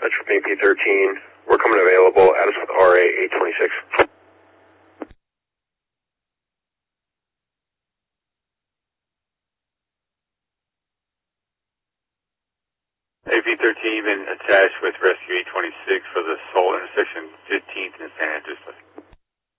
Trip AP13. We're coming available. Add us with RA 826. AP13 been attached with Rescue 826 for the Seoul intersection 15th and San Andreas.